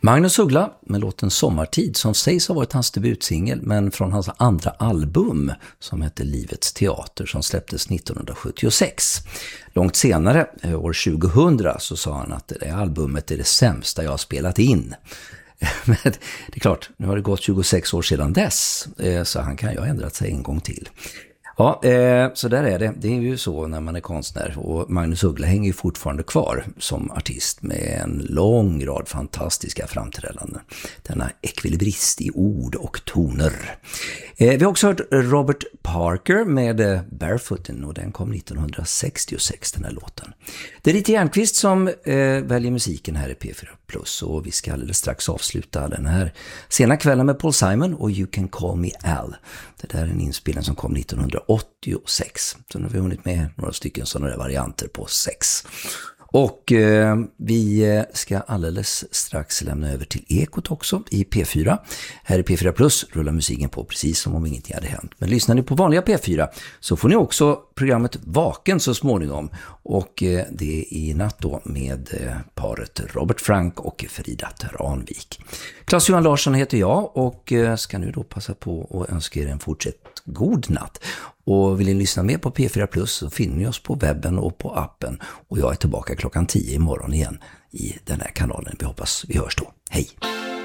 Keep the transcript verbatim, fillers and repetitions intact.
Magnus Uggla med låten Sommartid som sägs ha varit hans debutsingel, men från hans andra album som heter Livets teater som släpptes nittonhundrasjuttiosex. Långt senare, år tjugohundra, så sa han att det albumet är det sämsta jag har spelat in. Men det är klart, nu har det gått tjugosex år sedan dess, så han kan ju ha ändrat sig en gång till. Ja, eh, så där är det. Det är ju så när man är konstnär, och Magnus Uggla hänger ju fortfarande kvar som artist med en lång rad fantastiska framträdanden. Denna ekvilibrist i ord och toner. Eh, vi har också hört Robert Parker med eh, Barefootin, och den kom nittonhundrasextiosex, den här låten. Det är Rita Järnqvist som eh, väljer musiken här i P fyra Plus, och vi ska alldeles strax avsluta den här sena kvällen med Paul Simon och You Can Call Me Al. Det där är en inspelning som kom nittonhundraåttiosex. Så nu har vi hunnit med några stycken sådana där varianter på sex. Och eh, vi ska alldeles strax lämna över till Ekot också i P fyra. Här i P fyra Plus rullar musiken på precis som om ingenting hade hänt. Men lyssnar ni på vanliga P fyra så får ni också programmet Vaken så småningom. Och eh, det är i natt då med eh, paret Robert Frank och Frida Tranvik. Claes-Johan Larsson heter jag och eh, ska nu då passa på att önska er en fortsatt god natt. Och vill ni lyssna mer på P fyra Plus så finner ni oss på webben och på appen. Och jag är tillbaka klockan tio imorgon igen i den här kanalen. Vi hoppas vi hörs då. Hej!